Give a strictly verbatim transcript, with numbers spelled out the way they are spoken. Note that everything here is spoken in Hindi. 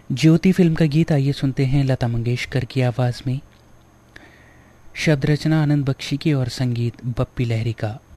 ज्योति फिल्म का गीत आइए सुनते हैं लता मंगेशकर की आवाज़ में। शब्द रचना आनंद बख्शी की और संगीत बप्पी लहरी का।